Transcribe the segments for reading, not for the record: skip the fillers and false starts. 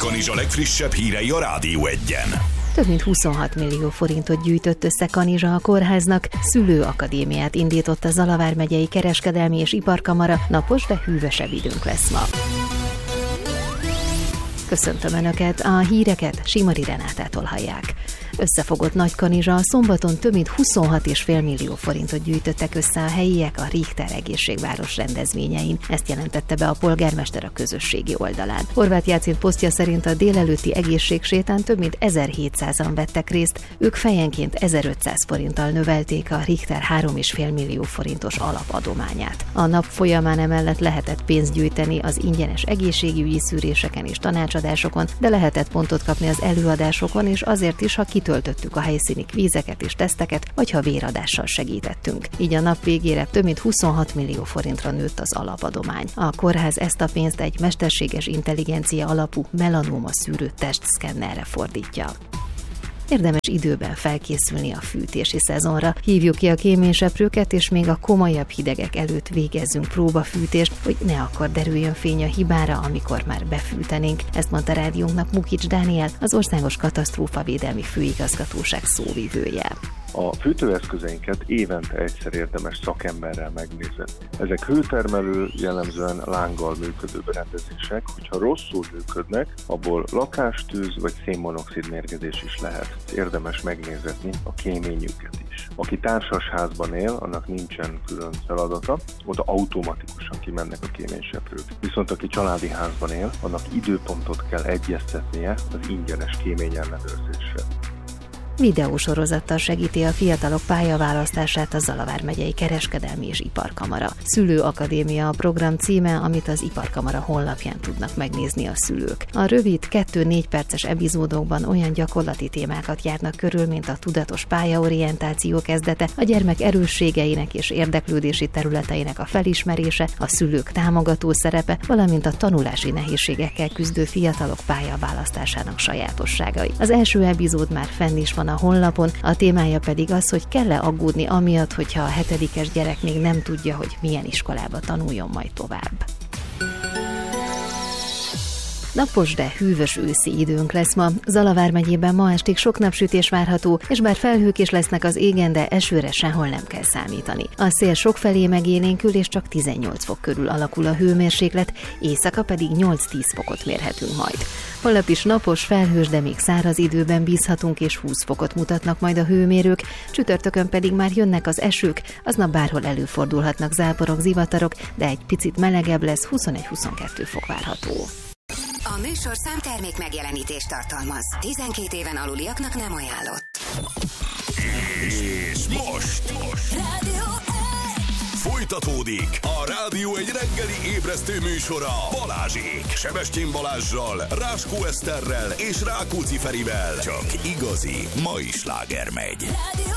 Kanizsa legfrissebb hírei a Rádió Egyen. Több mint 26 millió forintot gyűjtött össze Kanizsa a kórháznak, szülőakadémiát indított a Zalavár megyei kereskedelmi és iparkamara, napos, de hűvösebb időnk lesz ma. Köszöntöm Önöket, a híreket Simari Renátától hallják. Összefogott Nagykanizsa, szombaton több mint 26,5 millió forintot gyűjtöttek össze a helyiek a Richter egészségváros rendezvényein. Ezt jelentette be a polgármester a közösségi oldalán. Horváth Jácint posztja szerint a délelőtti egészségsétán több mint 1700-an vettek részt, ők fejenként 1500 forinttal növelték a Richter 3,5 millió forintos alapadományát. A nap folyamán emellett lehetett pénzt gyűjteni az ingyenes egészségügyi szűréseken és tanácsadásokon, de lehetett pontot kapni az előadásokon, és azért is, ha kitöltöttük a helyszíni kvízeket és teszteket, vagy ha véradással segítettünk. Így a nap végére több mint 26 millió forintra nőtt az alapadomány. A kórház ezt a pénzt egy mesterséges intelligencia alapú melanóma szűrő testszkennerre fordítja. Érdemes időben felkészülni a fűtési szezonra. Hívjuk ki a kéményseprőket, és még a komolyabb hidegek előtt végezzünk próbafűtést, hogy ne akkor derüljön fény a hibára, amikor már befűtenénk. Ezt mondta rádiónknak Mukics Dániel, az Országos Katasztrófavédelmi Főigazgatóság szóvivője. A fűtőeszközeinket évente egyszer érdemes szakemberrel megnézni. Ezek hőtermelő, jellemzően lánggal működő berendezések, hogyha rosszul működnek, abból lakástűz vagy szénmonoxid mérgezés is lehet. Érdemes megnézetni a kéményüket is. Aki társasházban él, annak nincsen külön feladata, oda automatikusan kimennek a kéményseprők. Viszont aki családi házban él, annak időpontot kell egyeztetnie az ingyenes kéményellenőrzésre. Videósorozattal segíti a fiatalok pályaválasztását a Zalavár megyei kereskedelmi és iparkamara. Szülőakadémia a program címe, amit az iparkamara honlapján tudnak megnézni a szülők. A rövid 2-4 perces epizódokban olyan gyakorlati témákat járnak körül, mint a tudatos pályaorientáció kezdete, a gyermek erősségeinek és érdeklődési területeinek a felismerése, a szülők támogató szerepe, valamint a tanulási nehézségekkel küzdő fiatalok pályaválasztásának sajátosságai. Az első epizód már fenn is van a honlapon, a témája pedig az, hogy kell-e aggódni amiatt, hogyha a 7-es gyerek még nem tudja, hogy milyen iskolába tanuljon majd tovább. Napos, de hűvös őszi időnk lesz ma. Zalavár megyében ma estig sok napsütés várható, és bár felhők is lesznek az égen, de esőre sehol nem kell számítani. A szél sokfelé megélénkül, és csak 18 fok körül alakul a hőmérséklet, éjszaka pedig 8-10 fokot mérhetünk majd. Holnap is napos, felhős, de még száraz időben bízhatunk, és 20 fokot mutatnak majd a hőmérők, csütörtökön pedig már jönnek az esők, aznap bárhol előfordulhatnak záporok, zivatarok, de egy picit melegebb lesz, 21-22 fok várható. A műsor számtermék megjelenítést tartalmaz. 12 éven aluliaknak nem ajánlott. És most Rádió folytatódik a Rádió egy reggeli ébresztő műsora Balázsék. Sebestyén Balázssal, Ráskó Eszterrel és Rákóczi Ferivel. Csak igazi mai sláger megy. Rádió.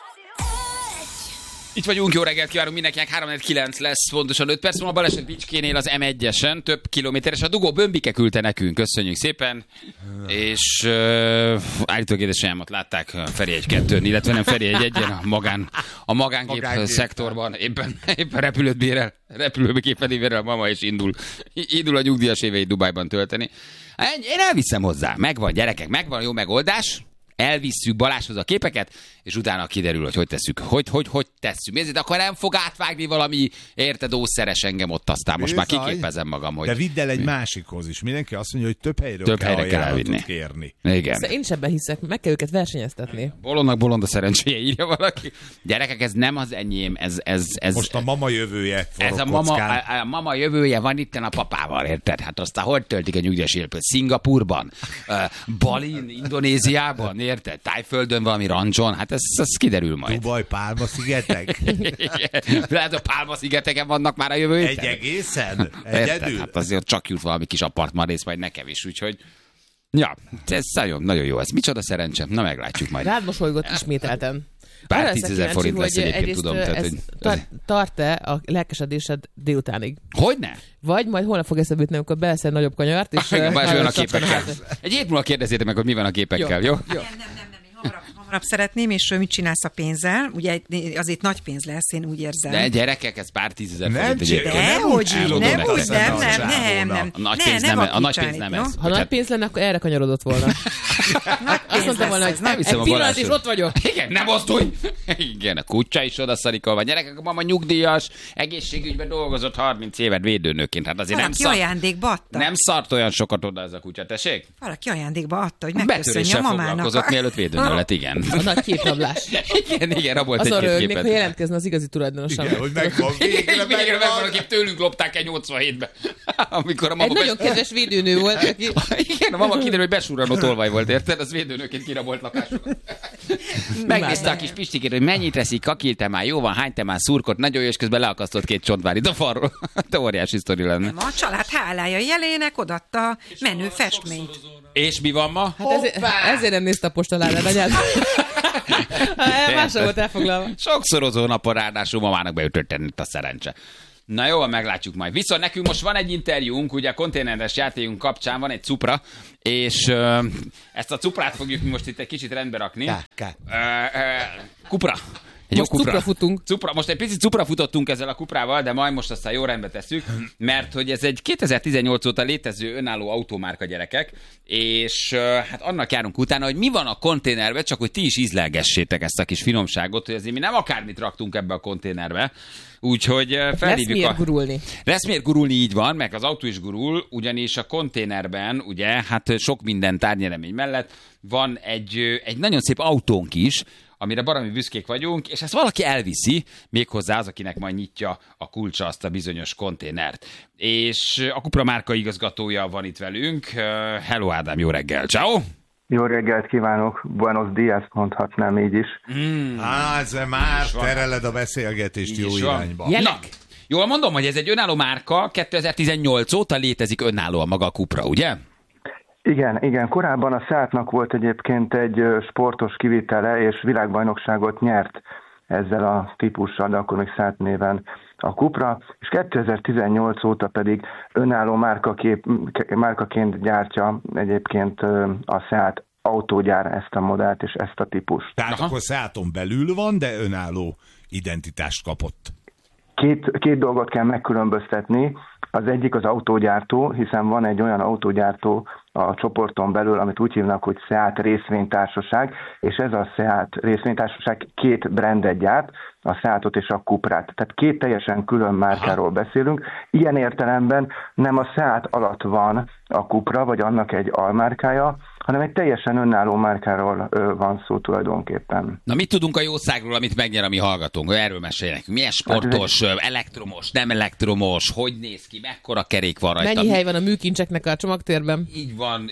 Itt vagyunk, jó reggelt kívánunk mindenkinek, 3-9 lesz, pontosan 5 perc. A baleset Bicskénél az M1-esen, több kilométeres. A dugó Bömbike küldte nekünk, köszönjük szépen. És állítólag édesanyámat látták Feri 1-2-n, illetve nem Feri 1-1-en, a magángép szektorban éppen repülőgépen ével a mama, és indul a nyugdíjas éveit Dubájban tölteni. Én elviszem hozzá, megvan gyerekek, megvan jó megoldás. Elvisszük Balázshoz a képeket, és utána kiderül, hogy tesszük. Hogy tesszük. Nézzét, akkor nem fog átvágni valami, érted, ószeres engem ott, aztán most már kiképezem magam, hogy... De vidd el egy másikhoz is. Mindenki azt mondja, hogy több helyre kell elvinni. Kérni. Igen. Én is ebben hiszek, meg kell őket versenyeztetni. Bolondnak bolond a szerencséje, írja valaki. Gyerekek, ez nem az enyém, ez most a mama jövője ez a mama jövője van itten a papával, érted? Hát aztán hol töltik a nyugdíjas életet? Szingapurban? Balin, Indonéziában, érted? Tájföldön valami rancson? Hát ez kiderül majd. Dubaj, Pálma-szigetek? Lehet, a Pálma-szigeteken vannak már a jövő héten? Egy egészen? Egyedül? Hát azért csak jut valami kis apartmanrész, majd nekem is, úgyhogy... Ja, ez nagyon jó. Ez micsoda szerencsém? Na, meglátjuk majd. Rád mosolygott ismételten. Pár 10 000 forint lesz egyébként, tudom. Tart-e a lelkesedésed délutánig? Hogyne? Vagy majd holnap fog eszedbe jutni, amikor beleszel nagyobb kanyart, és... Egy hét múlva kérdezzétek meg, hogy mi van a képekkel, jó? Nem, hamarabb Szeretném, és mit csinálsz a pénzzel? Ugye azért nagy pénz lesz, én úgy érzem. De gyerekek, ez pár 10 000 forint. Nem. A nagy pénz nem ez. Ha nagy pénz lenne, akkor erre kanyarodott volna. Azt mondtam volna, hogy egy pillanat, és ott vagyok. Igen, nem osztulj! Igen, a kutya is odaszarikolva. Gyerekek, a mama nyugdíjas, egészségügyben dolgozott 30 évet védőnőként. Hát azért ajándékba adta. Nem szart olyan sokat oda ez a kutya, tessék? Valaki ajándékba adta, hogy megköszönje a mamának. Foglalkozott, mielőtt védőnő lett, igen. A nagy képrablás. Igen, rabolt egy azon képet. hogy jelentkezne az igazi tulajdonosan. Igen, hogy megvan. Végre megvan, akik tőlünk lopták el 87-be. Amikor a egy nagyon kedves védőnő volt. Aki... Igen, a mama kiderül, hogy besurranó tolvaj volt, érted? Az védőnőként kirabolt lakásokat. Megnézte a kis Pistikét, hogy mennyit eszik, kakiltem már, jó van, hánytam már szurkot, nagyon jó, és közben leakasztott 2 csontvárit a falról. Te óriási sztori lenne. A család hálája jelének odaadta menő festményt. És mi van ma? Hát ezért nem nézte a postaládát, anyád. Másra volt elfoglalva. Sokszorozó napon ráadásul mamának beütötten itt a szerencse. Na jó, meglátjuk majd. Viszont nekünk most van egy interjúnk, ugye a konténeres játékunk kapcsán van egy cupra, és ezt a cuprát fogjuk most itt egy kicsit rendbe rakni. Kupra. Most cupra futunk. Most egy picit cupra futottunk ezzel a kuprával, de majd most aztán jó rendbe tesszük, mert hogy ez egy 2018 óta létező önálló automárka, gyerekek, és hát annak járunk utána, hogy mi van a konténerbe, csak hogy ti is ízlelgessétek ezt a kis finomságot, hogy azért mi nem akármit raktunk ebbe a konténerbe. Úgyhogy felhívjuk lesz miért gurulni. Lesz miért gurulni, így van, meg az autó is gurul, ugyanis a konténerben, ugye, hát sok minden tárgyeremény mellett van egy nagyon szép autónk is, amire baromi büszkék vagyunk, és ezt valaki elviszi, méghozzá az, akinek majd nyitja a kulcsa azt a bizonyos konténert. És a Cupra márka igazgatója van itt velünk. Hello Ádám, jó reggel, ciao. Jó reggelt kívánok, buenos días, mondhatnám így is. Ez már tereled a beszélgetést jó irányba. Jelek! Jól mondom, hogy ez egy önálló márka, 2018 óta létezik önállóan maga a Cupra, ugye? Igen. Korábban a Seatnak volt egyébként egy sportos kivitele, és világbajnokságot nyert ezzel a típussal, de akkor még Seat néven a Cupra, és 2018 óta pedig önálló márkaként gyártja egyébként a Seat autógyár ezt a modellt és ezt a típust. Tehát akkor Seaton belül van, de önálló identitást kapott. Két dolgot kell megkülönböztetni. Az egyik az autógyártó, hiszen van egy olyan autógyártó a csoporton belül, amit úgy hívnak, hogy Seat részvénytársaság, és ez a Seat részvénytársaság 2 brandet gyárt, a Seatot és a Cuprát. Tehát 2 teljesen külön márkáról beszélünk. Ilyen értelemben nem a Seat alatt van a Cupra, vagy annak egy almárkája, hanem egy teljesen önálló márkáról van szó tulajdonképpen. Na mit tudunk a jószágról, amit megnyer a mi hallgatónk? Erről mesélj nekünk. Milyen sportos, elektromos, nem elektromos, hogy néz ki, mekkora kerék van rajta? Mennyi hely van a műkincseknek a csomagtérben? Így van.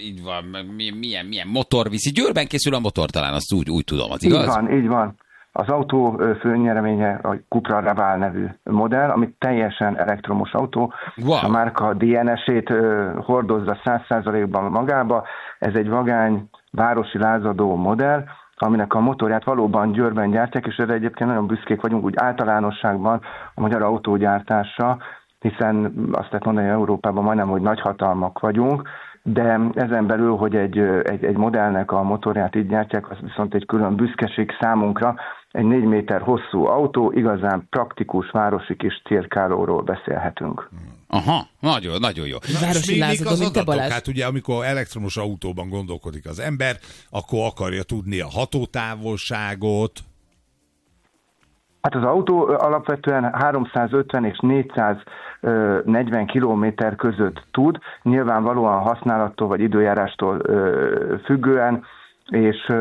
Milyen motor viszi? Győrben készül a motor, talán azt úgy tudom, az igaz? Így van. Az autó főnyereménye a Cupra Raval nevű modell, ami teljesen elektromos autó. Wow. A márka DNS-ét hordozza 100%-ban magába. Ez egy vagány, városi lázadó modell, aminek a motorját valóban Győrben gyártják, és erre egyébként nagyon büszkék vagyunk úgy általánosságban a magyar autógyártásra, hiszen azt lehet mondani, hogy Európában majdnem, hogy nagyhatalmak vagyunk, de ezen belül, hogy egy modellnek a motorját így gyártják, az viszont egy külön büszkeség számunkra. Egy 4 méter hosszú autó, igazán praktikus városi kis cirkálóról beszélhetünk. Aha, nagyon jó. Városi lázadó, mint te, Balázs. Hát ugye, amikor elektromos autóban gondolkodik az ember, akkor akarja tudni a hatótávolságot. Hát az autó alapvetően 350 és 440 kilométer között tud, nyilvánvalóan használattól vagy időjárástól függően, és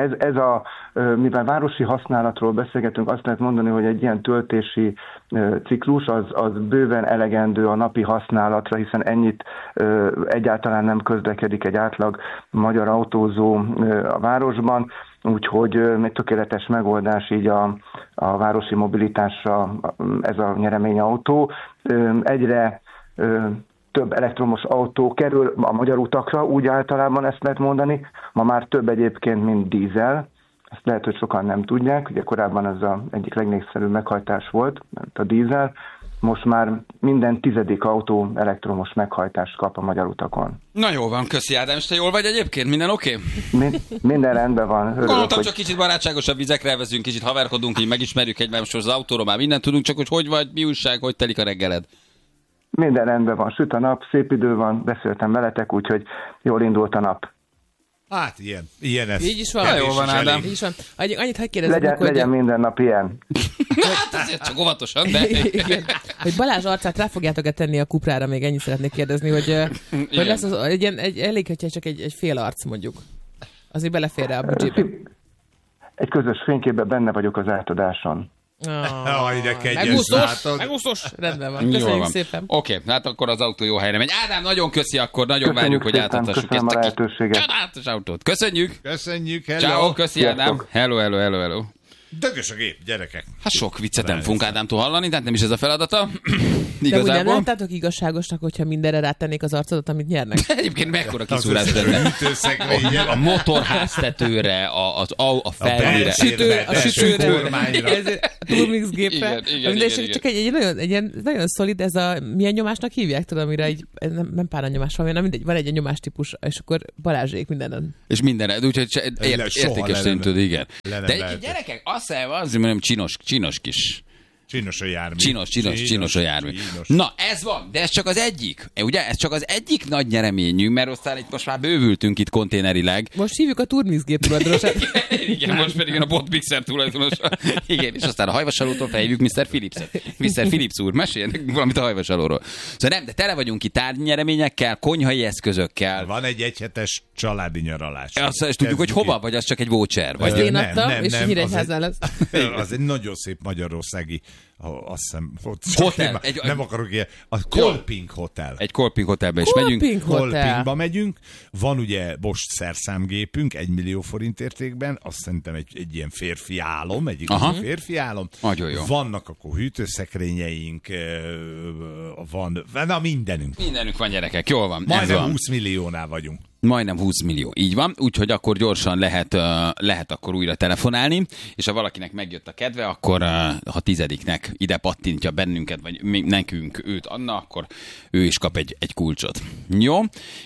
mivel városi használatról beszélgetünk, azt lehet mondani, hogy egy ilyen töltési ciklus az bőven elegendő a napi használatra, hiszen ennyit egyáltalán nem közlekedik egy átlag magyar autózó a városban, úgyhogy egy tökéletes megoldás így a városi mobilitásra ez a nyereményautó. Egyre több elektromos autó kerül a magyar utakra, úgy általában ezt lehet mondani. Ma már több egyébként, mint dízel. Ezt lehet, hogy sokan nem tudják. Ugye korábban ez az egyik legnépszerűbb meghajtás volt, a dízel. most már minden 10. autó elektromos meghajtást kap a magyar utakon. Na jó van, köszi Ádám, és te jól vagy egyébként? Minden oké? Minden rendben van. Gondoltam, csak kicsit barátságosabb vizekre elvezünk, kicsit haverkodunk, így megismerjük egymást, most az autóról már mindent tudunk, csak hogy vagy, mi újság, hogy telik a reggeled? Minden rendben van, süt a nap, szép idő van, beszéltem veletek, úgyhogy jól indult a nap. Hát ilyen ez. Így is van. Jó van, Ádám. Így is van. Annyit hadd kérdezzek, legyen minden nap ilyen. Hát azért csak óvatosan, de... Igen. Hogy Balázs arcát rá fogjátok-e tenni a kuprára, még ennyit szeretnék kérdezni, hogy lesz az elég, hogyha csak egy fél arc mondjuk. Azért belefér rá a büdzsébe. Egy közös fényképben benne vagyok az átadáson. Megúszós. Rendben van. Köszönjük szépen. Oké, hát akkor az autó jó helyre megy. Ádám, nagyon köszi akkor, nagyon várjuk, hogy átadhassuk ezt a csodálatos autót. Köszönjük. Hello. Ciao, köszi Ádám. Hello. Dögös a gép, gyerekek. Hát sok viccet nem fogunk Ádámtól hallani, tehát nem is ez a feladata. De úgy nem láttátok igazságosnak, hogyha mindenre rátennék az arcodat, amit nyernek? Egyébként mekkora kiszúrás benne. A motorháztetőre, a felvére. A sütőre. A Turmix gépre. Igen. Csak egy nagyon szolid, ez a milyen nyomásnak hívják, tudom, amire így, nem páranyomás van, mindegy, van egy nyomástípus, és akkor Balázsék mindenen. És mindenre, úgyhogy értékes szintű, igen. De gyerekek, azt mondom, csinos kis. Csinos a jármű. Csinos a jármű. Na, ez van, de ez csak az egyik. Ugye, ez csak az egyik nagy nyereményünk, mert aztán itt most már bővültünk itt konténerileg. Most hívjuk a Turmix gép tulajdonosát. Igen, most pedig a Botmixer tulajdonosa. Igen, és aztán a hajvasalótól felhívjuk Mr. Philipset. Mr. Philips úr, meséljenek valamit a hajvasalóról. Szóval nem, de tele vagyunk itt tárgynyereményekkel, konyhai eszközökkel. Van egy egyhetes családi nyaralás. Azt tudjuk, hogy hova, vagy az csak egy voucher? Vagy én adtam, és Nyíregyházán lesz. Az egy nagyon szép magyarországi, azt hiszem, hotel. Nem akarok ilyen. A Kolping Hotel. Egy Kolping Hotelbe is megyünk. Kolpingba megyünk. Van ugye most szerszámgépünk 1 millió forint értékben, azt szerintem egy ilyen férfi álom, egy igazi férfi álom. Nagyon jó. Vannak akkor hűtőszekrényeink, van, na mindenünk. Mindenünk van, gyerekek, jól van. Majdnem 20 milliónál vagyunk. Majdnem 20 millió, így van, úgyhogy akkor gyorsan lehet akkor újra telefonálni, és ha valakinek megjött a kedve, akkor ha 10-nek ide pattintja bennünket, vagy nekünk őt Anna, akkor ő is kap egy kulcsot. Jó?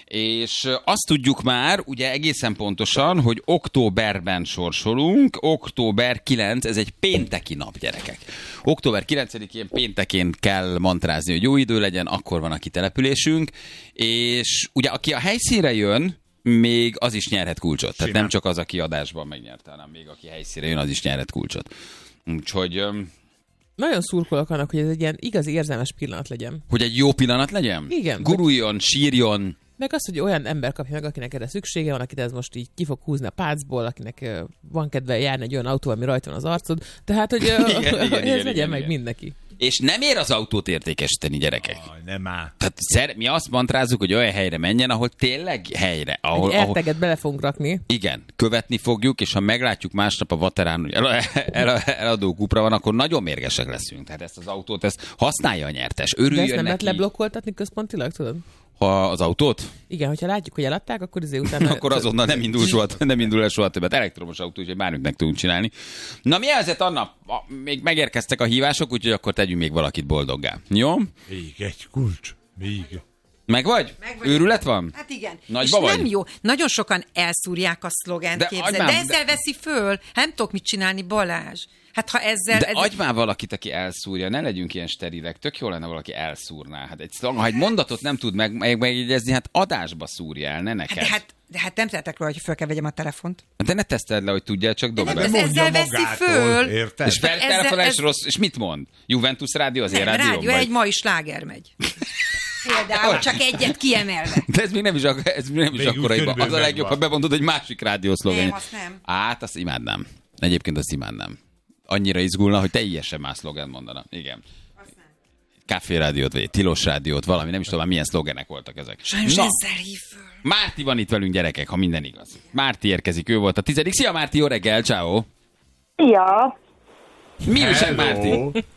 És azt tudjuk már, ugye egészen pontosan, hogy októberben sorsolunk, október 9, ez egy pénteki nap, gyerekek. Október 9-én péntekén kell mantrázni, hogy jó idő legyen, akkor van a kitelepülésünk, és ugye aki a helyszínre jön, még az is nyerhet kulcsot. Tehát nem csak az, aki adásban megnyerte, hanem még aki helyszínre jön, az is nyerhet kulcsot. Úgyhogy... Nagyon szurkolok annak, hogy ez egy ilyen igazi érzelmes pillanat legyen. Hogy egy jó pillanat legyen? Igen. Guruljon, sírjon. Meg az, hogy olyan ember kapja meg, akinek erre szüksége van, akit ez most így ki fog húzni a pácból, akinek van kedve járni egy olyan autó, ami rajta van az arcod. Tehát, hogy ez legyen meg mindenki. És nem ér az autót értékesíteni, gyerekek. Nem áll. Tehát mi azt mantrázzuk, hogy olyan helyre menjen, ahol tényleg helyre. Egy erteget bele fogunk rakni. Igen, követni fogjuk, és ha meglátjuk másnap a Vaterán, hogy eladó Cupra van, akkor nagyon mérgesek leszünk. Tehát ezt az autót, ezt használja a nyertes. Örüljön neki. De ezt nem lehet leblokkoltatni központilag, tudod? Ha az autót? Igen, hogyha látjuk, hogy eladták, akkor utána... akkor azonnal nem indul el soha többet. Elektromos autó, úgyhogy bármit meg tudunk csinálni. Na mi helyzet, Anna? Még megérkeztek a hívások, úgyhogy akkor tegyünk még valakit boldoggá. Jó? Még egy kulcs. Még. Meg vagy? Őrület van? Hát igen. Nagyba és vagy? nem jó. Nagyon sokan elszúrják a szlogent, képzeld. De ezzel veszi föl. Nem tudok mit csinálni, Balázs. Hát ha ezzel... De adj már valakit, aki elszúrja, ne legyünk ilyen sterilek. Tök jó lenne, valaki elszúrná. Hát ha egy mondatot nem tud megjegyezni, hát adásba szúrja el, ne neked. De hát nem tehetek róla, hogy föl kell vegyem a telefont. De ne teszteld le, hogy tudjál, csak dobd be. Ez ezzel veszi föl. Érted? És feltelefonál, és rossz. És mit mond? Juventus rádió az én rádióm? Rádió, egy mai sláger megy. Például csak egyet kiemelve. De ez még nem is akkora hiba. Az a legjobb, ha bemondod egy másik rádiószlogen. Nem, azt nem. Hát, azt imádnám. Egyébként azt imádnám. Annyira izgulna, hogy teljesen más szlogen mondana. Igen. Café rádiót, vagy Tilos rádiót, valami, nem is tudom, milyen szlogenek voltak ezek. Sajnos ezzel hív föl. Márti van itt velünk, gyerekek, ha minden igaz. Márti érkezik, ő volt a 10. Szia Márti, jó reggel, ciao. Szia. Mi újság, Márti?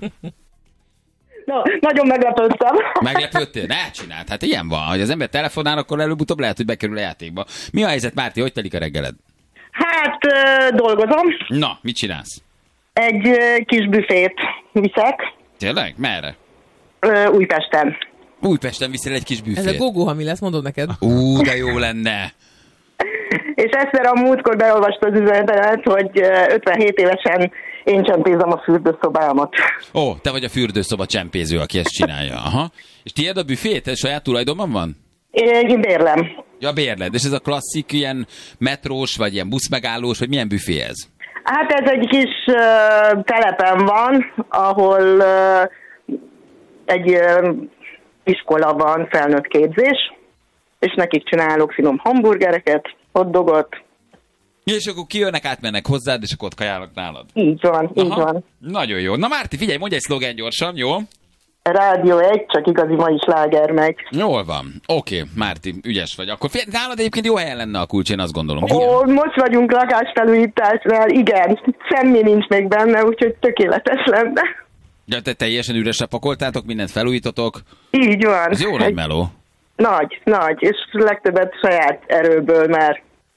No, nagyon meglepődtem. Meglepődtél? Ne csináld, hát ilyen van. Ha az ember telefonál, akkor előbb-utóbb lehet, hogy bekerül a játékba. Mi a helyzet, Márti, hogy telik a reggeled? Hát, dolgozom. Na, mit csinálsz? Egy kis büfét viszek. Tényleg? Merre? Újpesten. Újpesten viszel egy kis büfét. Ez a gogó, ha mi lesz, mondod neked. De jó lenne. És egyszer a múltkor beolvasta az üzenetet, hogy 57 évesen én csempézem a fürdőszobámat. Ó, te vagy a fürdőszoba csempéző, aki ezt csinálja. Aha. És tiéd a büfét? Ez saját tulajdonban van? Én bérlem. Ja, bérled. És ez a klasszik ilyen metrós, vagy ilyen buszmegállós, vagy milyen büfé ez? Hát ez egy kis telepen van, ahol egy iskola van, felnőtt képzés, és nekik csinálok finom hamburgereket, hotdogot. És akkor kijönnek, átmennek hozzád, és akkor ott kajálnak nálad. Így van, így van. Nagyon jó. Na Márti, figyelj, mondj egy szlogán gyorsan, jó? Rádió 1, csak igazi mai sláger megy. Jól van. Oké, Márti, ügyes vagy. Akkor nálad egyébként jó helyen lenne a kulcs, én azt gondolom. Most vagyunk lakásfelújításnál, igen. Semmi nincs még benne, úgyhogy tökéletes lenne. Ja, te teljesen üresre pakoltátok, mindent felújítotok? Így van. Ez jó nagy meló. Nagy, és legtöbbet saját erőből, mert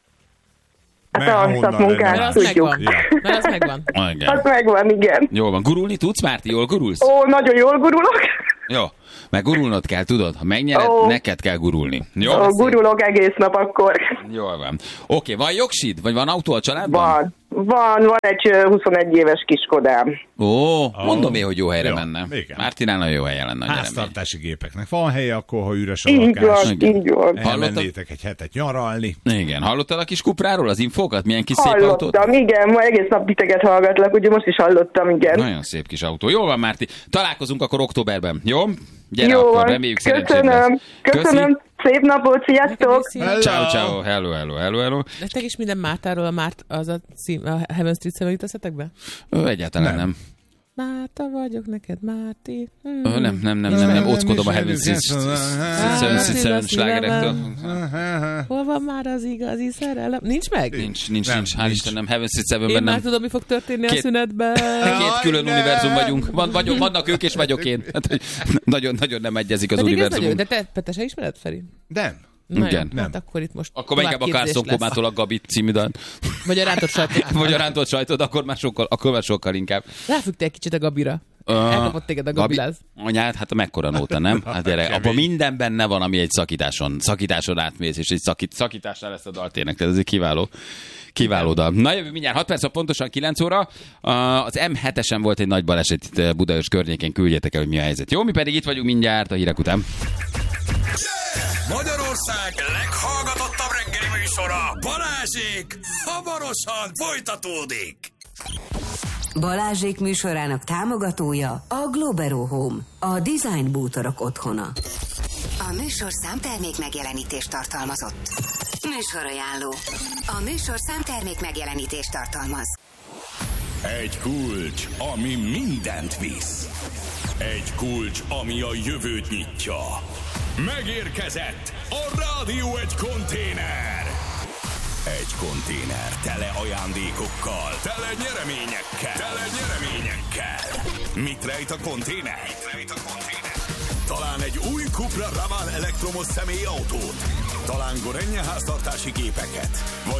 a szakmunkát tudjuk. Mert az megvan. Az megvan, igen. Jól van. Gurulni tudsz, Márti? Jól gurulsz? Nagyon jól gurulok. Jó. Meg gurulnod kell, tudod? Ha megnyered, neked kell gurulni. Jó? Gurulok egész nap akkor. Jól van. Oké, van jogsid? Vagy van autó a családban? Van egy 21 éves kiskodám. Mondom én, hogy jó helyre menne. Mártinál nagyon jó helyen lenne. Háztartási gépeknek van helye, akkor ha üres a lakás. Így van. Elmennétek egy hetet nyaralni. Igen. Hallottad a kis kupráról az infókat? Milyen kis szép autót? Hallottam, igen. Ma egész nap titeket hallgatlak, ugye most is hallottam, igen. Nagyon szép kis autó. Jól van, Márti. Találkozunk akkor októberben, jó? Gyere jó akkor, van. Reméljük szerencséd lesz. Köszönöm. Szép napot, sziasztok! Ciao, hello. Nektek is minden Mártáról az a Heaven Street 7 jutasztetek be? Egyáltalán nem. Márta vagyok neked, Márti. Nem, óckodom a Heaven Street slágerektől. Hol van már az igazi szerelem? Nincs meg? Nincs. Hál' Istennem, Heaven Street 7-ben nem. Én már tudom, mi fog történni a szünetben. Két külön univerzum vagyunk. Vannak ők, és vagyok én. Nagyon nem egyezik az univerzum. De te Petese ismered, Feri? Nem. Igen. Hát akkor itt most akkor inkább a Carson Komától a Gabit című dalt. Vagy a rántott sajtot. Vagy a rántott sajtot, akkor már sokkal inkább. Ráfügtél egy kicsit a Gabira. Elkapott téged a Gabiláz. Anyád, hát a mekkora nóta, nem? Hát gyere, abban minden benne van, ami egy szakításon átmész, és egy szakításnál lesz a dal tényleg. Tehát ez egy kiváló dal. Na jövő mindjárt 6 perc, pontosan 9 óra. Az M7-esen volt egy nagy baleset itt Budaörs környékén, küldjetek el, hogy mi a helyzet. Jó, mi pedig itt vagyunk mindjárt a hírek után. Magyarország leghallgatottabb reggeli műsora, Balázsék, hamarosan folytatódik. Balázsék műsorának támogatója a Globero Home, a design bútorok otthona. A műsor számtermék megjelenítést tartalmazott. Műsorajánló. A műsor számtermék megjelenítést tartalmaz. Egy kulcs, ami mindent visz. Egy kulcs, ami a jövőt nyitja. Megérkezett a Rádió egy konténer. Egy konténer tele ajándékokkal, tele nyereményekkel. Mit rejt a konténer? Talán egy új Cupra Ravan elektromos személyautót. Talán Gorenje háztartási gépeket.